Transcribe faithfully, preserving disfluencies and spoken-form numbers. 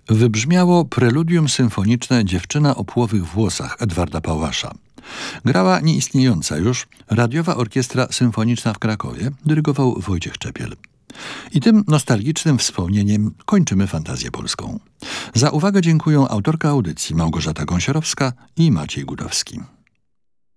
Wybrzmiało preludium symfoniczne Dziewczyna o płowych włosach Edwarda Pałasza. Grała nieistniejąca już Radiowa Orkiestra Symfoniczna w Krakowie, dyrygował Wojciech Czepiel. I tym nostalgicznym wspomnieniem kończymy Fantazję Polską. Za uwagę dziękuję autorka audycji Małgorzata Gąsiorowska i Maciej Gudowski.